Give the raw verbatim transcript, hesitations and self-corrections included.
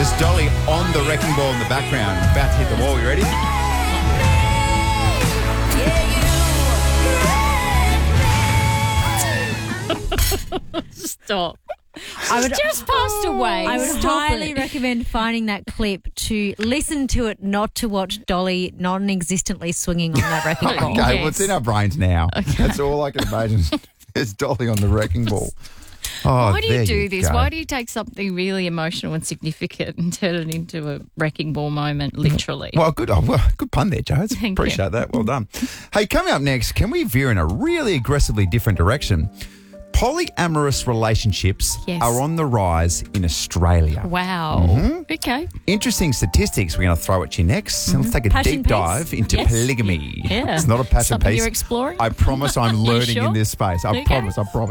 There's Dolly on the wrecking ball in the background, about to hit the wall. You ready? Stop. I would just passed away. I would Stop highly it. recommend finding that clip to listen to it, not to watch Dolly non-existently swinging on that wrecking ball. Okay, Yes. well, it's in our brains now. That's all I can imagine. There's Dolly on the wrecking ball. Oh, Why do there you do this? go. Why do you take something really emotional and significant and turn it into a wrecking ball moment, literally? Well, good, oh, well, good pun there, Joe. Thank Appreciate you. that. Well done. Hey, coming up next, can we veer in a really aggressively different direction? Polyamorous relationships Yes. are on the rise in Australia. Wow. Mm-hmm. Okay. Interesting statistics we're going to throw at you next. And let's take a Passion deep piece? dive into Yes. polygamy. Yeah. It's not a passion Something piece. you're exploring? I promise I'm You learning sure? in this space. I Okay. promise, I promise.